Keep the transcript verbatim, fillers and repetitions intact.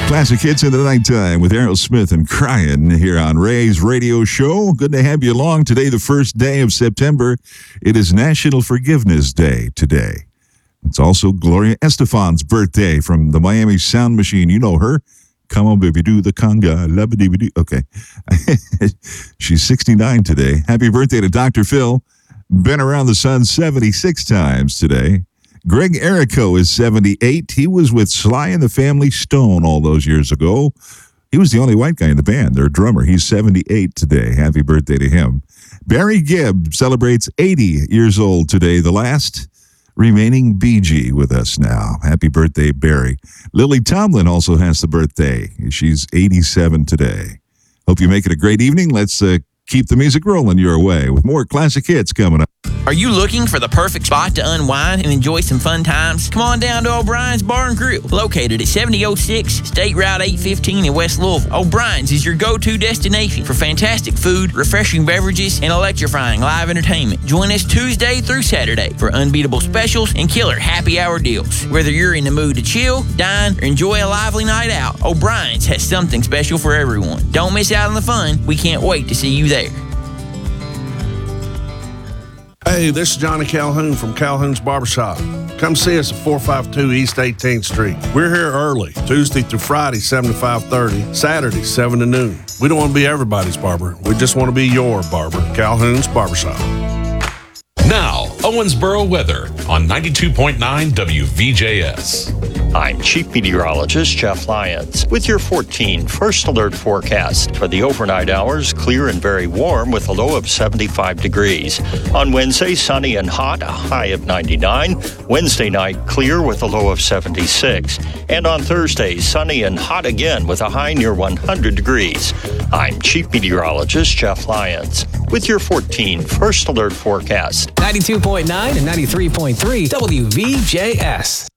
Classic hits in the nighttime with Aerosmith and Crying here on Ray's Radio Show. Good to have you along today, the first day of September. It is National Forgiveness Day today. It's also Gloria Estefan's birthday from the Miami Sound Machine. You know her. Come on, baby, do the conga. Love it. Okay. She's sixty-nine today. Happy birthday to Doctor Phil. Been around the sun seventy-six times today. Greg Errico is seventy-eight. He was with Sly and the Family Stone all those years ago. He was the only white guy in the band, their drummer. He's seventy-eight today. Happy birthday to him. Barry Gibb celebrates eighty years old today, the last remaining Bee Gee with us now. Happy birthday, Barry. Lily Tomlin also has the birthday. She's eighty-seven today. Hope you make it a great evening. Let's uh, keep the music rolling your way with more classic hits coming up. Are you looking for the perfect spot to unwind and enjoy some fun times? Come on down to O'Brien's Bar and Grill, located at seventy oh six State Route eight fifteen in West Louisville. O'Brien's is your go-to destination for fantastic food, refreshing beverages, and electrifying live entertainment. Join us Tuesday through Saturday for unbeatable specials and killer happy hour deals. Whether you're in the mood to chill, dine, or enjoy a lively night out, O'Brien's has something special for everyone. Don't miss out on the fun. We can't wait to see you there. Hey, this is Johnny Calhoun from Calhoun's Barbershop. Come see us at four five two East eighteenth Street. We're here early, Tuesday through Friday, seven to five thirty, Saturday, seven to noon. We don't want to be everybody's barber. We just want to be your barber. Calhoun's Barbershop. Now, Owensboro weather on ninety-two point nine W V J S. I'm Chief Meteorologist Jeff Lyons with your fourteen First Alert forecast. For the overnight hours, clear and very warm with a low of seventy-five degrees. On Wednesday, sunny and hot, a high of ninety-nine. Wednesday night, clear with a low of seventy-six. And on Thursday, sunny and hot again with a high near one hundred degrees. I'm Chief Meteorologist Jeff Lyons with your fourteen First Alert forecast. ninety-two point nine and ninety-three point three W V J S.